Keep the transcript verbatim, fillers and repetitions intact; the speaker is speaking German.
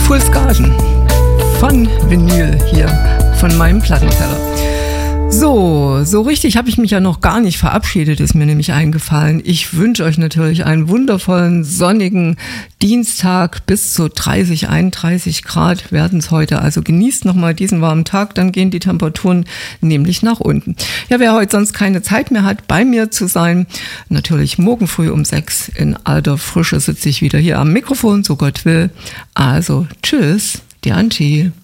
Pulsgagen von Vinyl hier, von meinem Plattenteller. So, so richtig habe ich mich ja noch gar nicht verabschiedet, ist mir nämlich eingefallen. Ich wünsche euch natürlich einen wundervollen, sonnigen Dienstag bis zu dreißig, einunddreißig Grad werden es heute. Also genießt nochmal diesen warmen Tag, dann gehen die Temperaturen nämlich nach unten. Ja, wer heute sonst keine Zeit mehr hat, bei mir zu sein, natürlich morgen früh um sechs in alter Frische sitze ich wieder hier am Mikrofon, so Gott will. Also tschüss, die Angie.